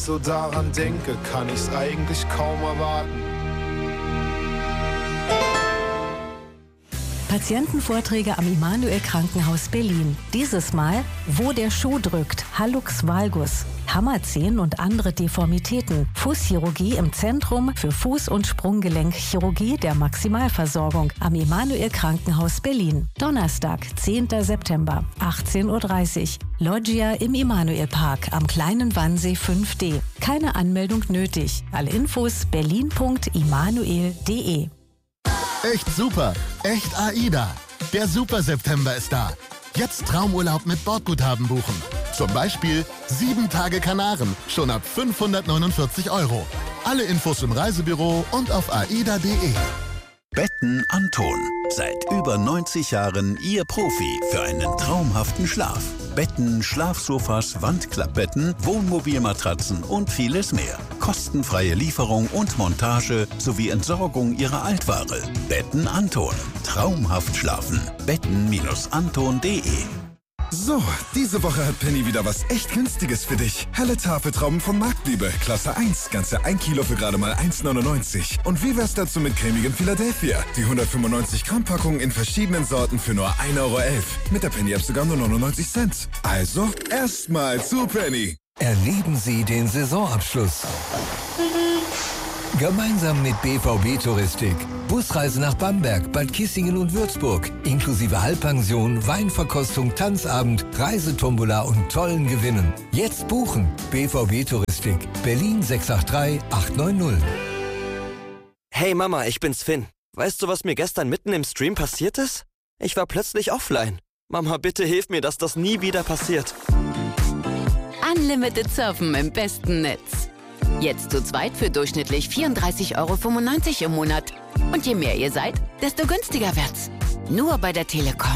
so daran denke, kann ich's eigentlich kaum erwarten. Patientenvorträge am Immanuel Krankenhaus Berlin. Dieses Mal, wo der Schuh drückt, Hallux valgus, Hammerzehen und andere Deformitäten, Fußchirurgie im Zentrum für Fuß- und Sprunggelenkchirurgie der Maximalversorgung am Immanuel Krankenhaus Berlin. Donnerstag, 10. September, 18:30 Uhr. Loggia im Immanuel Park am Kleinen Wannsee 5D. Keine Anmeldung nötig. Alle Infos berlin.immanuel.de. Echt super, echt AIDA. Der Super September ist da. Jetzt Traumurlaub mit Bordguthaben buchen. Zum Beispiel 7 Tage Kanaren, schon ab 549 €. Alle Infos im Reisebüro und auf aida.de. Betten Anton. Seit über 90 Jahren Ihr Profi für einen traumhaften Schlaf. Betten, Schlafsofas, Wandklappbetten, Wohnmobilmatratzen und vieles mehr. Kostenfreie Lieferung und Montage sowie Entsorgung Ihrer Altware. Betten Anton. Traumhaft schlafen. Betten-anton.de. So, diese Woche hat Penny wieder was echt Günstiges für dich. Helle Tafeltrauben von Marktliebe, Klasse 1, ganze 1 Kilo für gerade mal 1,99. Und wie wär's dazu mit cremigem Philadelphia? Die 195 Gramm Packung in verschiedenen Sorten für nur 1,11 €. Mit der Penny-App sogar nur 99 Cent. Also, erstmal zu Penny. Erleben Sie den Saisonabschluss gemeinsam mit BVB Touristik. Busreise nach Bamberg, Bad Kissingen und Würzburg. Inklusive Halbpension, Weinverkostung, Tanzabend, Reisetombola und tollen Gewinnen. Jetzt buchen. BVB Touristik. Berlin 683 890. Hey Mama, ich bin's Finn. Weißt du, was mir gestern mitten im Stream passiert ist? Ich war plötzlich offline. Mama, bitte hilf mir, dass das nie wieder passiert. Unlimited Surfen im besten Netz. Jetzt zu zweit für durchschnittlich 34,95 € im Monat. Und je mehr ihr seid, desto günstiger wird's. Nur bei der Telekom.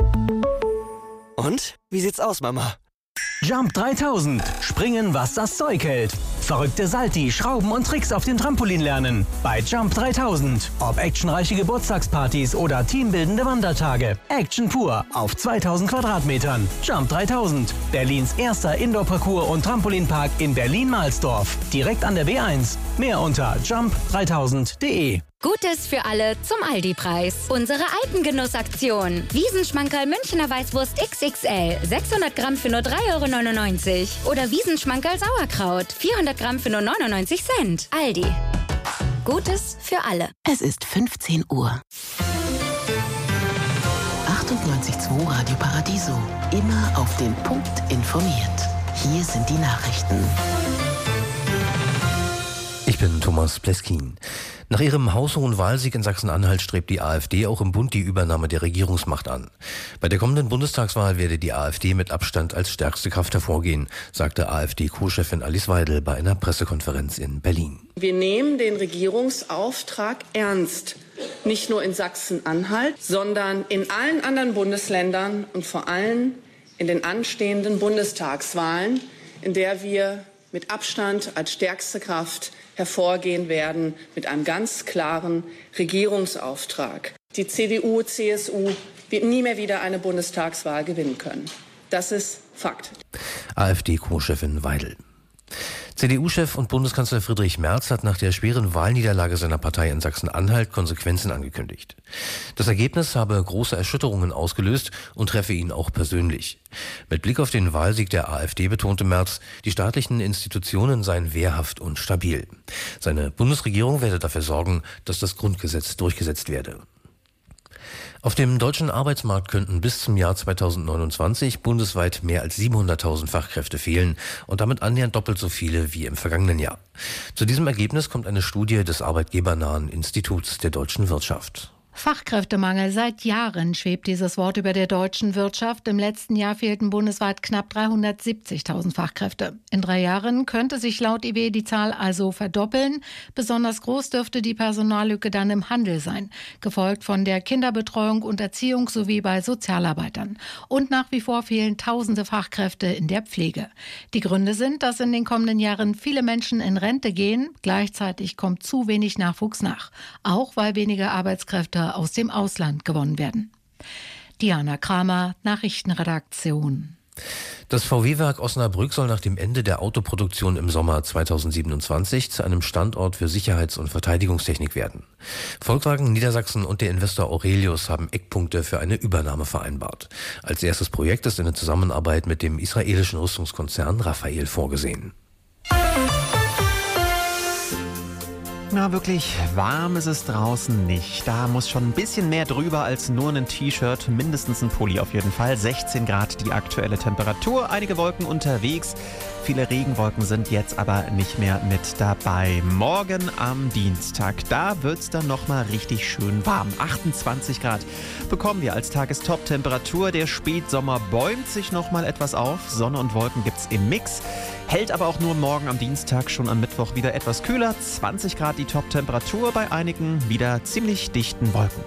Und? Wie sieht's aus, Mama? Jump 3000. Springen, was das Zeug hält. Verrückte Salti, Schrauben und Tricks auf dem Trampolin lernen. Bei Jump 3000. Ob actionreiche Geburtstagspartys oder teambildende Wandertage. Action pur auf 2000 Quadratmetern. Jump 3000. Berlins erster Indoor-Parcours- und Trampolinpark in Berlin-Mahlsdorf. Direkt an der B1. Mehr unter jump3000.de. Gutes für alle zum Aldi-Preis. Unsere Alpengenussaktion. Wiesenschmankerl Münchner Weißwurst XXL. 600 Gramm für nur 3,99 € Oder Wiesenschmankerl Sauerkraut. 400 Gramm für nur 99 Cent. Aldi. Gutes für alle. Es ist 15 Uhr. 98.2 Radio Paradiso. Immer auf den Punkt informiert. Hier sind die Nachrichten. Ich bin Thomas Pleskin. Nach ihrem haushohen Wahlsieg in Sachsen-Anhalt strebt die AfD auch im Bund die Übernahme der Regierungsmacht an. Bei der kommenden Bundestagswahl werde die AfD mit Abstand als stärkste Kraft hervorgehen, sagte AfD-Co-Chefin Alice Weidel bei einer Pressekonferenz in Berlin. Wir nehmen den Regierungsauftrag ernst. Nicht nur in Sachsen-Anhalt, sondern in allen anderen Bundesländern und vor allem in den anstehenden Bundestagswahlen, in der wir mit Abstand als stärkste Kraft hervorgehen werden mit einem ganz klaren Regierungsauftrag. Die CDU, CSU wird nie mehr wieder eine Bundestagswahl gewinnen können. Das ist Fakt. AfD-Co-Chefin Weidel. CDU-Chef und Bundeskanzler Friedrich Merz hat nach der schweren Wahlniederlage seiner Partei in Sachsen-Anhalt Konsequenzen angekündigt. Das Ergebnis habe große Erschütterungen ausgelöst und treffe ihn auch persönlich. Mit Blick auf den Wahlsieg der AfD betonte Merz, die staatlichen Institutionen seien wehrhaft und stabil. Seine Bundesregierung werde dafür sorgen, dass das Grundgesetz durchgesetzt werde. Auf dem deutschen Arbeitsmarkt könnten bis zum Jahr 2029 bundesweit mehr als 700.000 Fachkräfte fehlen und damit annähernd doppelt so viele wie im vergangenen Jahr. Zu diesem Ergebnis kommt eine Studie des arbeitgebernahen Instituts der deutschen Wirtschaft. Fachkräftemangel. Seit Jahren schwebt dieses Wort über der deutschen Wirtschaft. Im letzten Jahr fehlten bundesweit knapp 370.000 Fachkräfte. In 3 Jahren könnte sich laut IW die Zahl also verdoppeln. Besonders groß dürfte die Personallücke dann im Handel sein, gefolgt von der Kinderbetreuung und Erziehung sowie bei Sozialarbeitern. Und nach wie vor fehlen tausende Fachkräfte in der Pflege. Die Gründe sind, dass in den kommenden Jahren viele Menschen in Rente gehen. Gleichzeitig kommt zu wenig Nachwuchs nach. Auch weil weniger Arbeitskräfte aus dem Ausland gewonnen werden. Diana Kramer, Nachrichtenredaktion. Das VW-Werk Osnabrück soll nach dem Ende der Autoproduktion im Sommer 2027 zu einem Standort für Sicherheits- und Verteidigungstechnik werden. Volkswagen Niedersachsen und der Investor Aurelius haben Eckpunkte für eine Übernahme vereinbart. Als erstes Projekt ist eine Zusammenarbeit mit dem israelischen Rüstungskonzern Rafael vorgesehen. Na, wirklich warm ist es draußen nicht. Da muss schon ein bisschen mehr drüber als nur ein T-Shirt, mindestens ein Pulli auf jeden Fall. 16 Grad die aktuelle Temperatur, einige Wolken unterwegs. Viele Regenwolken sind jetzt aber nicht mehr mit dabei. Morgen am Dienstag, da wird es dann nochmal richtig schön warm. 28 Grad bekommen wir als Tagestop-Temperatur. Der Spätsommer bäumt sich nochmal etwas auf. Sonne und Wolken gibt's im Mix. Hält aber auch nur morgen am Dienstag, schon am Mittwoch wieder etwas kühler. 20 Grad die Top-Temperatur, bei einigen wieder ziemlich dichten Wolken.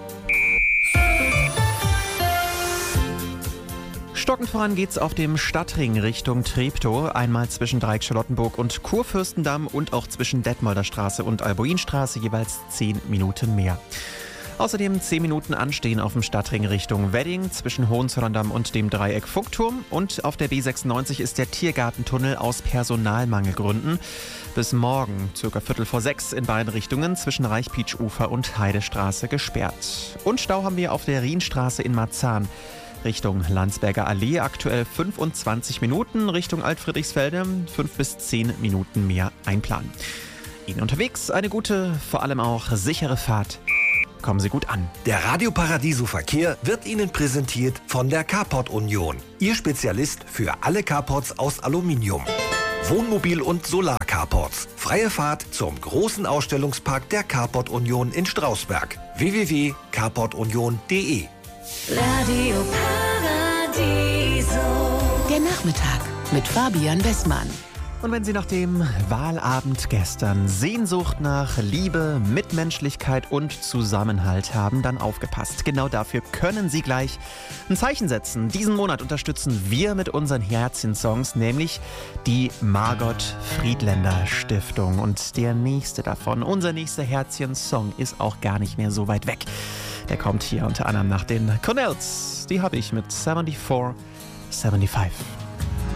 Stockend voran geht's auf dem Stadtring Richtung Treptow. Einmal zwischen Dreieck-Charlottenburg und Kurfürstendamm und auch zwischen Detmolder Straße und Albuinstraße jeweils 10 Minuten mehr. Außerdem 10 Minuten Anstehen auf dem Stadtring Richtung Wedding zwischen Hohenzollern-Damm und dem Dreieck Funkturm. Und auf der B96 ist der Tiergartentunnel aus Personalmangelgründen bis morgen ca. 5:45 in beiden Richtungen zwischen Reichpietsch-Ufer und Heidestraße gesperrt. Und Stau haben wir auf der Rienstraße in Marzahn. Richtung Landsberger Allee aktuell 25 Minuten, Richtung Altfriedrichsfelde 5 bis 10 Minuten mehr einplanen. Ihnen unterwegs eine gute, vor allem auch sichere Fahrt. Kommen Sie gut an. Der Radio Paradiso Verkehr wird Ihnen präsentiert von der Carport Union. Ihr Spezialist für alle Carports aus Aluminium. Wohnmobil- und Solar-Carports. Freie Fahrt zum großen Ausstellungspark der Carport Union in Strausberg. www.carportunion.de Radio Paradiso. Der Nachmittag mit Fabian Bessmann. Und wenn Sie nach dem Wahlabend gestern Sehnsucht nach Liebe, Mitmenschlichkeit und Zusammenhalt haben, dann aufgepasst. Genau dafür können Sie gleich ein Zeichen setzen. Diesen Monat unterstützen wir mit unseren Herzchen-Songs, nämlich die Margot Friedländer Stiftung. Und der nächste davon, unser nächster Herzchen-Song, ist auch gar nicht mehr so weit weg. Der kommt hier unter anderem nach den Cornells. Die habe ich mit 74, 75.